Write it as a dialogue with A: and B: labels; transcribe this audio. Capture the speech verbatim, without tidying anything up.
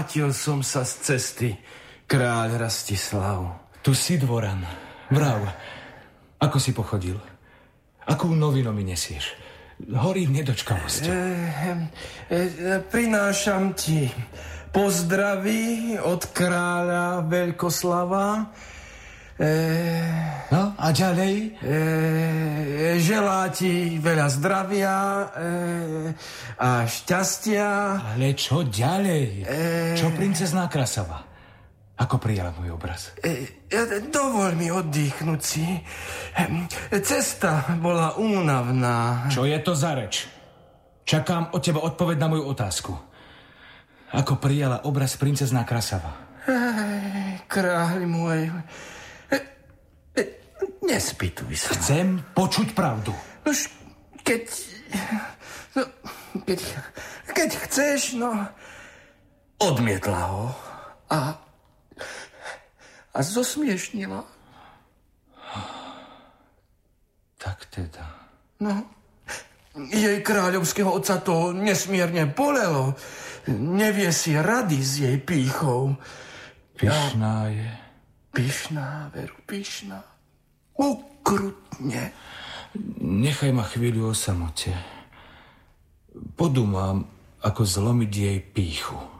A: vrátil som sa z cesty, kráľ Rastislav.
B: Tu si, dvoran. Vrav, ako si pochodil? Akú novinu mi nesieš? Horím nedočkavosťou. E,
A: e, prinášam ti pozdraví od kráľa Veľkoslava. E,
B: no a ďalej?
A: E, želá ti veľa zdravia e, a šťastia.
B: Ale čo ďalej? E, čo princezná Krasava? Ako prijala môj obraz?
A: E, dovol mi oddychnúť si. Cesta bola únavná.
B: Čo je to za reč? Čakám od teba odpoveď na moju otázku. Ako prijala obraz princezná Krasava?
A: E, kráľ môj... Nespýtuj sa.
B: Chcem počuť pravdu.
A: Nož, keď... No, keď... Keď chceš, no... Odmietla ho. A... A zosmiešnila.
B: Tak teda.
A: No... Jej kráľovského otca to nesmierne bolelo. Nevie si rady s jej pýchou.
B: Pyšná je.
A: Pyšná, veru, pyšná. Ukrutne.
B: Nechaj ma chvíľu o samote. Podúmam, ako zlomiť jej pýchu.